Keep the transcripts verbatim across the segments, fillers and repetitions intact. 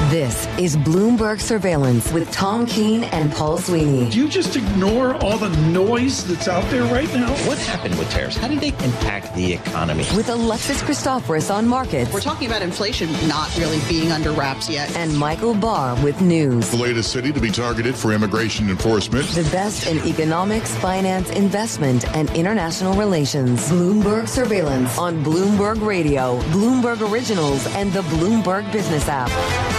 This is Bloomberg Surveillance with Tom Keene and Paul Sweeney. Do you just ignore all the noise that's out there right now? What happened with tariffs? How did they impact the economy? With Alexis Christoforous on markets. We're talking about inflation not really being under wraps yet. And Michael Barr with news. The latest city to be targeted for immigration enforcement. The best in economics, finance, investment, and international relations. Bloomberg Surveillance on Bloomberg Radio, Bloomberg Originals, and the Bloomberg Business app.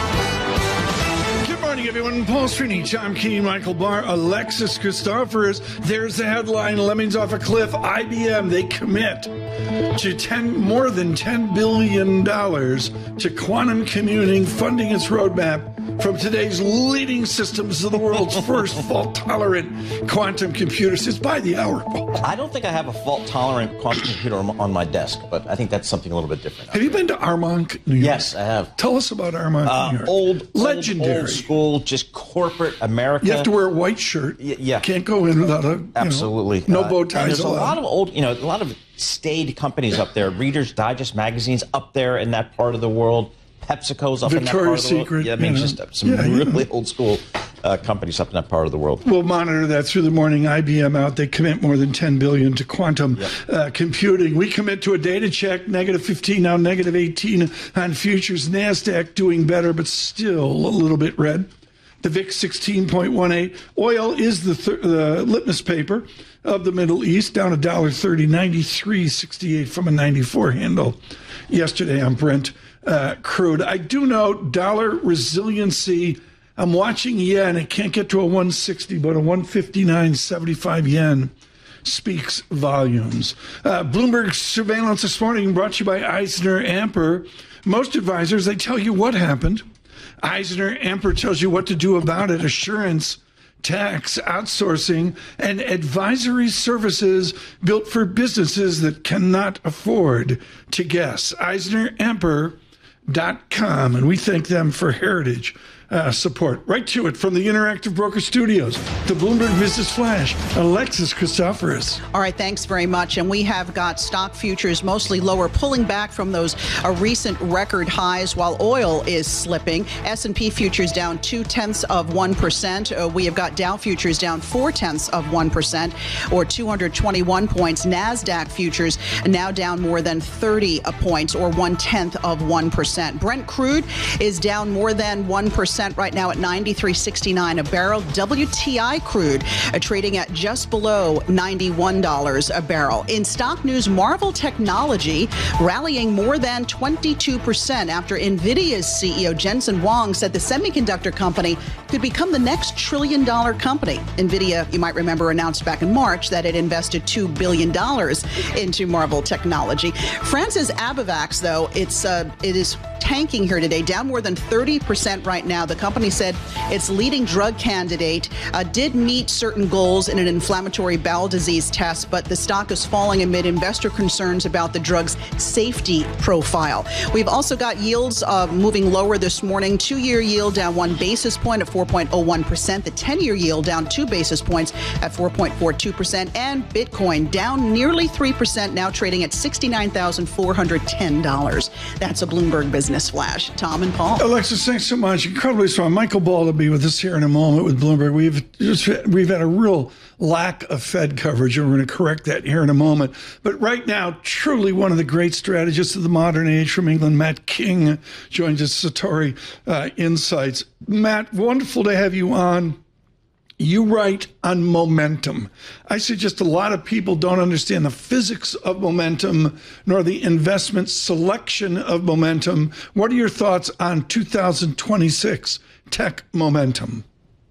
Good morning, everyone. Paul Sweeney, Tom Keene, Michael Barr, Alexis Christoforous. There's the headline, Lemmings off a cliff. I B M, they commit to ten, more than ten billion dollars to quantum computing, funding its roadmap from today's leading systems to the world's first fault-tolerant quantum computers. It's by the hour, Paul. I don't think I have a fault-tolerant quantum computer on my desk, but I think that's something a little bit different. Have you been to Armonk, New York? Yes, I have. Tell us about Armonk, uh, New York. Old, legendary, old, old school, just corporate America. You have to wear a white shirt. Y- yeah, can't go in without a absolutely know, no uh, bow ties. There's allowed. a lot of old, you know, a lot of staid companies up there. Reader's Digest magazines up there in that part of the world. PepsiCo's up Victoria's in that part of the Secret, world. Yeah, I mean, you know. just some yeah, really yeah. old school uh, companies up in that part of the world. We'll monitor that through the morning. I B M out. They commit more than ten billion dollars to quantum yep. uh, computing. We commit to a data check, negative fifteen, now negative eighteen on futures. NASDAQ doing better, but still a little bit red. The V I X sixteen point one eight. Oil is the th- uh, litmus paper of the Middle East, down one dollar thirty, ninety-three sixty-eight from a ninety-four handle yesterday on Brent uh, crude. I do note dollar resiliency. I'm watching yen. It can't get to a one sixty, but a one fifty-nine seventy-five yen speaks volumes. Uh, Bloomberg Surveillance this morning brought to you by Eisner Amper. Most advisors, they tell you what happened. Eisner Amper tells you what to do about it. Assurance, tax, outsourcing, and advisory services built for businesses that cannot afford to guess. Eisner Amper dot com, and we thank them for heritage uh, support. Right to it from the Interactive Broker Studios, the Bloomberg Business Flash, Alexis Christoforous. All right, thanks very much. And we have got stock futures mostly lower, pulling back from those uh, recent record highs while oil is slipping. S and P futures down two-tenths of one percent. Uh, we have got Dow futures down four-tenths of one percent, or two hundred twenty-one points. NASDAQ futures now down more than thirty points, or one-tenth of one percent. Brent crude is down more than one percent right now at ninety-three sixty-nine a barrel. W T I crude uh, trading at just below ninety-one dollars a barrel. In stock news, Marvell Technology rallying more than twenty-two percent after NVIDIA's C E O Jensen Huang said the semiconductor company could become the next trillion dollar company. NVIDIA, you might remember, announced back in March that it invested two billion dollars into Marvell Technology. France's Abivax, though, it's uh, it is tanking here today, down more than thirty percent right now. The company said its leading drug candidate uh, did meet certain goals in an inflammatory bowel disease test, but the stock is falling amid investor concerns about the drug's safety profile. We've also got yields uh, moving lower this morning. Two-year yield down one basis point at four point oh one percent. The ten-year yield down two basis points at four point four two percent. And Bitcoin down nearly three percent, now trading at sixty-nine thousand four hundred ten dollars. That's a Bloomberg Business Flash. Tom and Paul. Alexis, thanks so much. Incredibly strong. Michael Ball will be with us here in a moment with Bloomberg. We've just, we've had a real lack of Fed coverage, and we're going to correct that here in a moment. But right now, truly one of the great strategists of the modern age from England, Matt King, joins us, Satori uh, Insights. Matt, wonderful to have you on. You write on momentum. I suggest a lot of people don't understand the physics of momentum nor the investment selection of momentum. What are your thoughts on two thousand twenty-six tech momentum?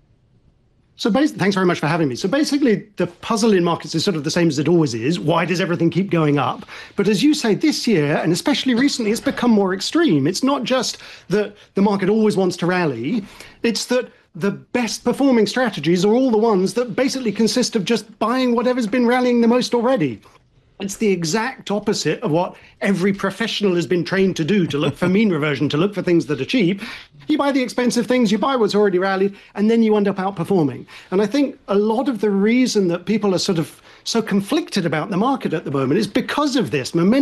So basically, thanks very much for having me. So basically, the puzzle in markets is sort of the same as it always is. Why does everything keep going up? But as you say, this year, and especially recently, it's become more extreme. It's not just that the market always wants to rally. It's that the best performing strategies are all the ones that basically consist of just buying whatever's been rallying the most already. It's the exact opposite of what every professional has been trained to do, to look for mean reversion, to look for things that are cheap. You buy the expensive things, you buy what's already rallied, and then you end up outperforming. And I think a lot of the reason that people are sort of so conflicted about the market at the moment is because of this momentum.